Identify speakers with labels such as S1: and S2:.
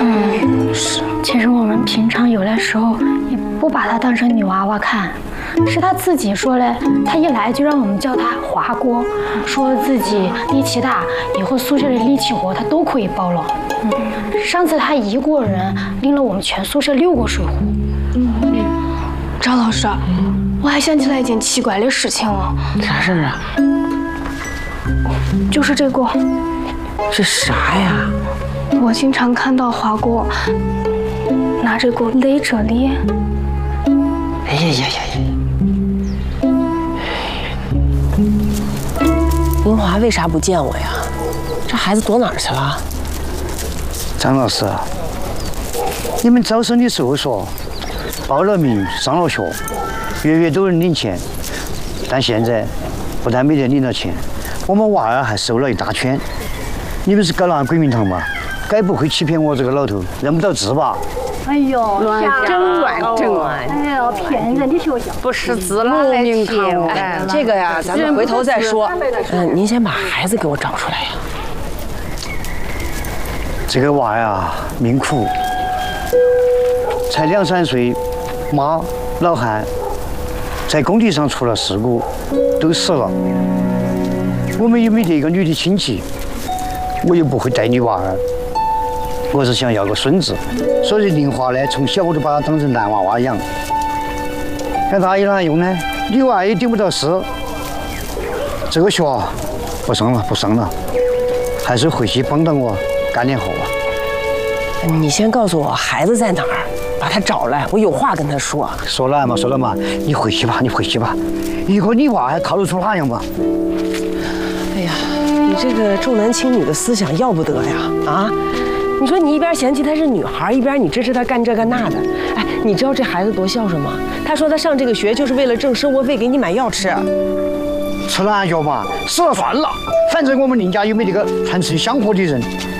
S1: 是。其实我们平常有的时候也不把他当成女娃娃看，是他自己说嘞，他一来就让我们叫他华锅，说自己力气大，以后宿舍里力气活他都可以包了。上次他一个人拎了我们全宿舍6个水壶。
S2: 张老师，我还想起来一件奇怪的事情了。
S3: 啥事儿啊？
S2: 就是这个。
S3: 是啥呀？
S2: 我经常看到华锅拿这个勒着脸。
S3: 哎呀呀呀呀！英华为啥不见我呀？这孩子躲哪儿去了？
S4: 张老师，你们招生的时候说报了名上了学，月月都能领钱，但现在不但没得领到钱，我们娃儿还瘦了一大圈。你们是搞哪鬼名堂嘛？该不会欺骗我这个老头认不到字吧？
S5: 哎呦，
S6: 乱整乱整啊！
S5: 哎呦，骗人的学校，
S6: 不识字了来骗。
S3: 哎，这个呀，咱们回头再说。您先把孩子给我找出来呀。
S4: 这个娃呀，命苦，才2、3岁，妈老汉在工地上出了事故，都死了。我们又没得一个女的亲戚，我又不会带你娃儿，我是想要个孙子，所以林华呢，从小我就把他当成男娃娃养。但他有哪用呢？女娃也顶不到事，这个学不上了，不上了，还是回去帮到我干点活吧。
S3: 你先告诉我孩子在哪儿，把他找来，我有话跟他说。
S4: 说了嘛，你回去吧，你回去吧，以后你娃还靠得出哪样吧？
S3: 哎呀，你这个重男轻女的思想要不得呀！啊，你说你一边嫌弃她是女孩，一边你支持她干这干那的。哎，你知道这孩子多孝顺吗？他说他上这个学就是为了挣生活费，给你买药吃。
S4: 吃懒药嘛，死了算了，反正我们林家又没这个传承香火的人，